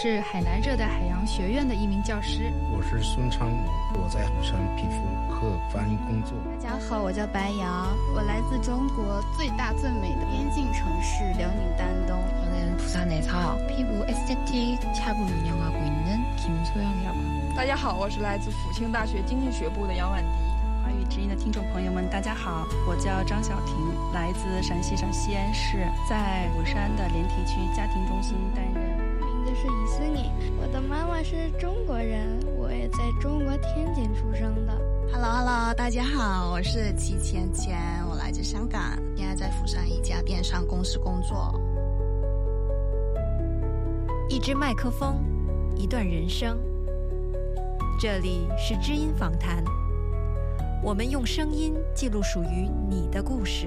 是海南热带海洋学院的一名教师。 我是孙昌武，我在釜山皮肤科翻译工作。 大家好，我叫白瑶，我来自中国最大最美的边境城市辽宁丹东。 저는 부산에서 피부 에스테틱 샵을 운영하고 있는 김소영이라고 합니다. 大家好，我是来自辅庆大学经济学部的杨婉迪。 华语之音的听众朋友们，大家好，我叫张晓婷，来自陕西省西安市，在釜山的莲堤区家庭中心担任。 名字是李思宁，我的妈妈是中国人，我也在中国天津出生的。 Hello， 大家好，我是齐芊芊，我来自香港，现在在釜山一家电商公司工作。 一支麦克风，一段人生。这里是知音访谈，我们用声音记录属于你的故事。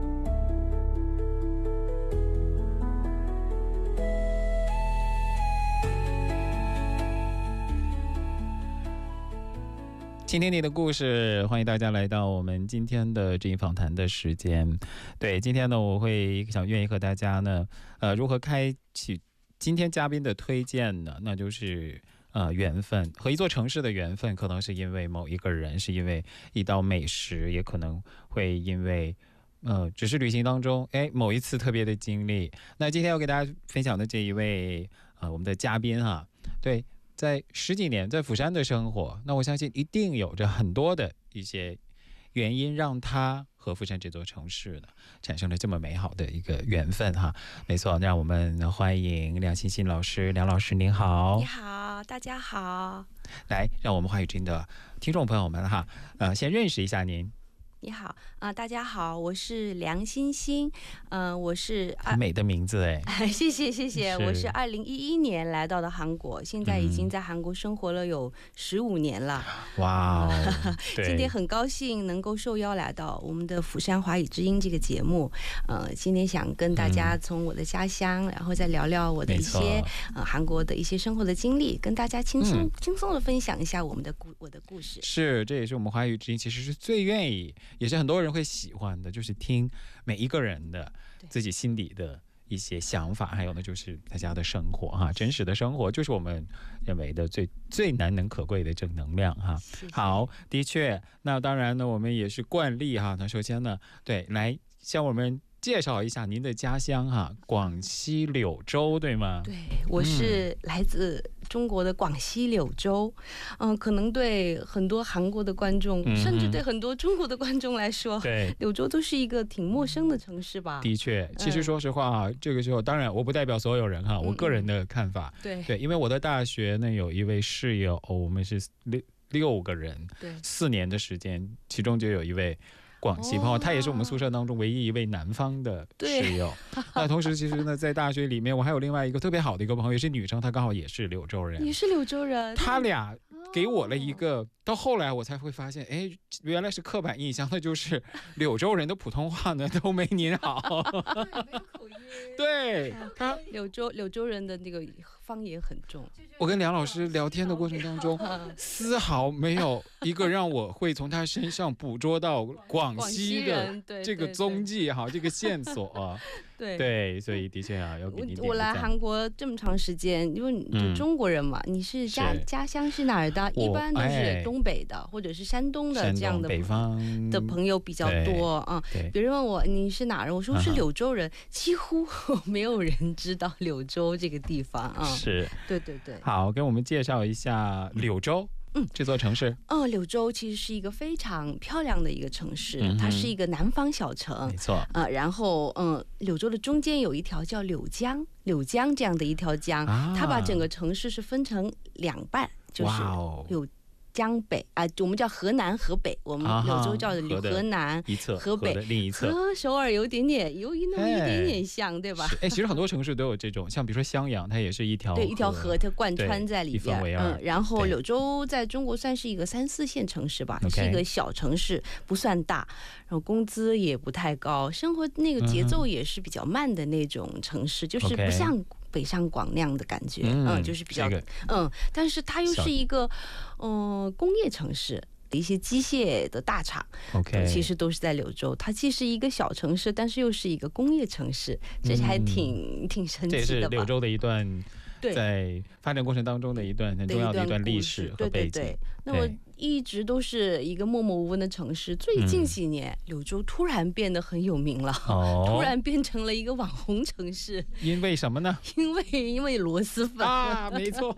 倾听你的故事，欢迎大家来到我们今天的知音访谈的时间。对，今天呢，我会愿意和大家呢，如何开启今天嘉宾的推荐呢？那就是缘分，和一座城市的缘分，可能是因为某一个人，是因为一道美食，也可能会因为只是旅行当中某一次特别的经历。那今天要给大家分享的这一位我们的嘉宾哈，对，在10几年在釜山的生活，那我相信一定有着很多的一些原因让他和釜山这座城市呢产生了这么美好的一个缘分哈。没错，让我们欢迎梁欣欣老师。梁老师您好。 你好，大家好。 来，让我们华语之音的听众朋友们哈，先认识一下您。 你好大家好，我是梁欣欣，我是很美的名字哎， 谢谢谢谢，我是2011年来到的韩国，现在已经在韩国生活了有15年了。 哇今天很高兴能够受邀来到我们的釜山华语之音这个节目，今天想跟大家从我的家乡，然后再聊聊我的一些韩国的一些生活的经历，跟大家轻松的分享一下我的故事。 是，这也是我们华语之音其实是最愿意，也是很多人会喜欢的，就是听每一个人的自己心底的一些想法，还有呢就是大家的生活哈，真实的生活就是我们认为的最难能可贵的正能量哈。好，的确，那当然呢，我们也是惯例哈。那首先呢，对，来向我们介绍一下您的家乡哈，广西柳州，对吗？ 对，我是来自中国的广西柳州，可能对很多韩国的观众，甚至对很多中国的观众来说，对，柳州都是一个挺陌生的城市吧。的确， 其实说实话这个时候当然我不代表所有人哈，我个人的看法，对，因为我的大学呢有一位室友，我们是6个人，对，4年的时间，其中就有一位广西朋友，他也是我们宿舍当中唯一一位南方的室友。那同时其实呢在大学里面我还有另外一个特别好的一个朋友，也是女生，她刚好也是柳州人。 你是柳州人？他俩给我了一个，到后来我才会发现原来是刻板印象，那就是柳州人的普通话呢都没您好。对，他柳州人的那个方言很重。 我跟梁老师聊天的过程当中丝毫没有一个让我会从他身上捕捉到广西的这个踪迹哈，这个线索啊。对，所以的确啊，要给您点个赞。 我来韩国这么长时间，因为你中国人嘛，你是家乡是哪儿的？一般都是东北的或者是山东的这样的北方的朋友比较多啊。别人问我你是哪人，我说是柳州人，几乎没有人知道柳州这个地方啊。 是， 对。 好，给我们介绍一下柳州。这座城市柳州其实是一个非常漂亮的一个城市，它是一个南方小城，没错。然后柳州的中间有一条叫柳江这样的一条江，它把整个城市是分成2半，就是有江北我们叫河南河北，我们柳州叫河南一侧，河北另一侧，和首尔有那么一点点像，对吧？ 其实很多城市都有这种，像比如说襄阳，它也是一条河，它贯穿在里边。然后柳州在中国算是一个3、4线城市吧，是一个小城市，不算大，然后工资也不太高，生活那个节奏也是比较慢的那种城市，就是不像北上广那样的感觉，就是比较但是它又是一个工业城市，一些机械的大厂其实都是在柳州。它既是一个小城市，但是又是一个工业城市，这还挺神奇的吧。 这是柳州的一段在发展过程当中的一段很重要的一段历史和背景。 对，那我一直都是一个默默无闻的城市，最近几年柳州突然变得很有名了，突然变成了一个网红城市。 因为什么呢？ 因为螺蛳粉啊，没错。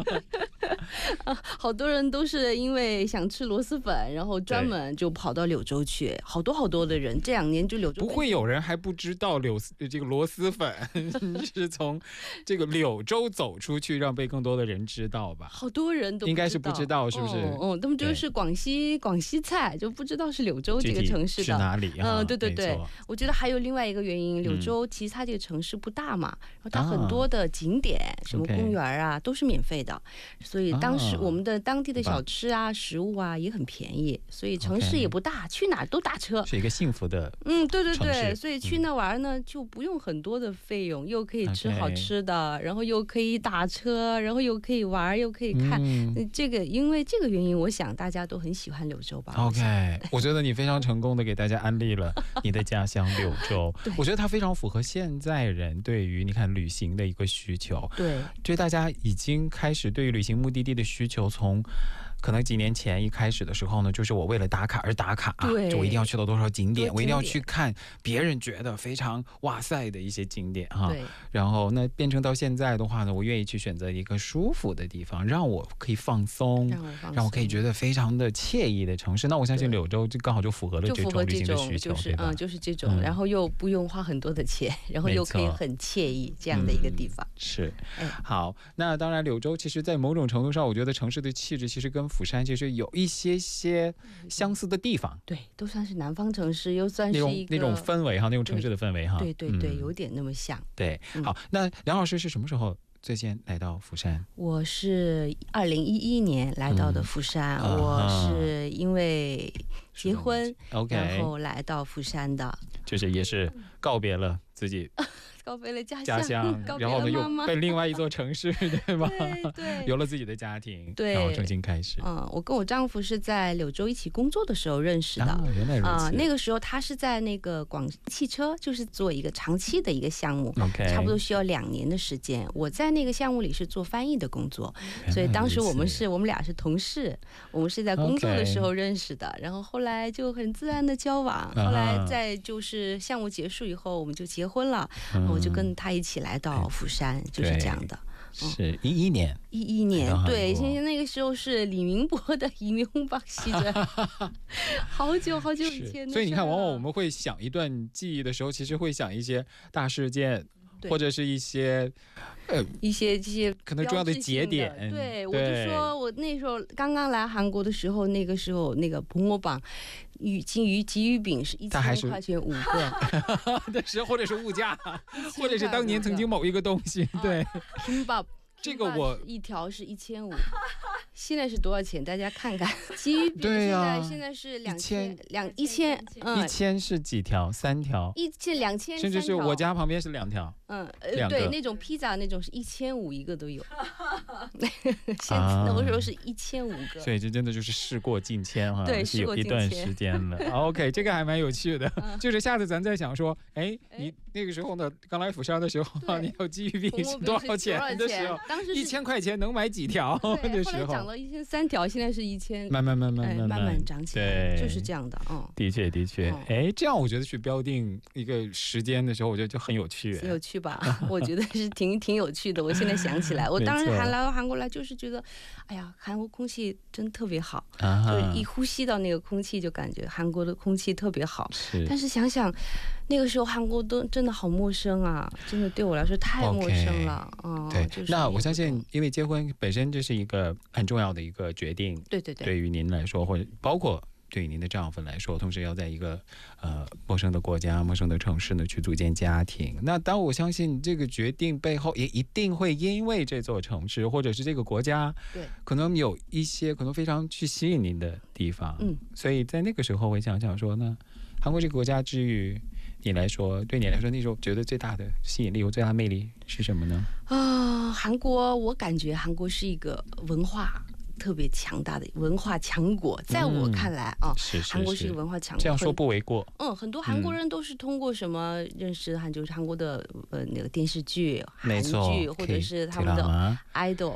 好多人都是因为想吃螺蛳粉，然后专门就跑到柳州去，好多的人。这2年就柳州不会有人还不知道这个螺蛳粉是从这个柳州走出去，让被更多的人知道吧？ 好多人都不知道， 应该是不知道，是不是？ 他们就是广西菜，就不知道是柳州这个城市的是哪里？ 对，我觉得还有另外一个原因，柳州其实它这个城市不大嘛，然后它很多的景点，什么公园啊，都是免费的，所以当时我们的当地的小吃啊、食物啊也很便宜，所以城市也不大，去哪都打车， 是一个幸福的对，所以去那玩呢就不用很多的费用，又可以吃好吃的，然后又可以打车，然后又可以玩，又可以看。这个因为这个原因，我想大家都很喜欢柳州吧。 OK， 我觉得你非常成功的给大家安利了你的家乡柳州。我觉得它非常符合现在人对于你看旅行的一个需求。对，大家已经开始对于旅行目的地的需求，从可能几年前一开始的时候呢，就是我为了打卡而打卡，就我一定要去到多少景点，我一定要去看别人觉得非常哇塞的一些景点哈。然后那变成到现在的话呢，我愿意去选择一个舒服的地方，让我可以放松，让我可以觉得非常的惬意的城市。那我相信柳州就刚好就符合了这种旅行的需求， 就是这种，然后又不用花很多的钱，然后又可以很惬意这样的一个地方。 是，好，那当然柳州其实在某种程度上，我觉得城市的气质其实跟釜山其实有一些相似的地方。 对，都算是南方城市，又算是一个那种氛围哈，那种城市的氛围哈。 对，有点那么像。 对，好，那梁老师是什么时候最先来到釜山？ 我是2011年来到的釜山，我是因为结婚，然后来到釜山的， 就是也是告别了自己。 告别了家乡，然后呢又被另外一座城市，对吧？对，有了自己的家庭， 对， 然后重新开始。 我跟我丈夫是在柳州一起工作的时候认识的。 原来如此。 那个时候他是在那个广汽车，就是做一个长期的一个项目，差不多需要2年的时间。我在那个项目里是做翻译的工作，所以当时我们俩是同事，我们是在工作的时候认识的，然后后来就很自然的交往，后来再就是项目结束以后，我们就结婚了。我就跟他一起来到釜山，就是这样的。 是11年 ，11年，对，现在那个时候是李明博的《移民吧西着》，好久以前的。 所以你看，往往我们会想一段记忆的时候，其实会想一些大事件，或者是一些这些可能重要的节点。 对，我就说我那时候刚刚来韩国的时候，那个时候那个彭我榜。鲫鱼饼是1000块钱5个的时候，或者是物价，或者是当年曾经某一个东西，对。这个我一条是1500，现在是多少钱？大家看看。鲫鱼饼现在是1000 是几条？3条 ？2000， 甚至是我家旁边是2条。 对，那种披萨那种是1500一个都有。那个时候是1500个。 所以这真的就是事过境迁哈， 对， 是有一段时间了。OK， 这个还蛮有趣的。就是下次咱再想说，你那个时候呢，刚来釜山的时候，你有鲫鱼饼是多少钱的时候？ 当时 1000块钱能买几条的时候， 后来涨了1003条，现在是1000， 慢慢涨起来，就是这样的。 的确，这样我觉得去标定一个时间的时候，我觉得就很有趣， 很有趣吧？我觉得是挺有趣的。我现在想起来，我当时来到韩国来，就是觉得，哎呀，韩国空气真特别好，就是一呼吸到那个空气，就感觉韩国的空气特别好。但是想想那个时候韩国都真的好陌生啊，真的对我来说太陌生了。 对，那我相信，因为结婚本身这是一个很重要的一个决定，对于您来说，或者包括对于您的丈夫来说，同时要在一个陌生的国家、陌生的城市呢去组建家庭。那当我相信这个决定背后，也一定会因为这座城市或者是这个国家，可能有一些可能非常去吸引您的地方。所以在那个时候，我想想说呢，韩国这个国家之于你来说，对你来说，那时候觉得最大的吸引力或最大的魅力是什么呢？ 韩国，我感觉韩国是一个文化特别强大的文化强国，在我看来啊，韩国是一个文化强国， 这样说不为过。 很多韩国人都是通过什么认识就是韩国的那个电视剧、韩剧，或者是他们的 idol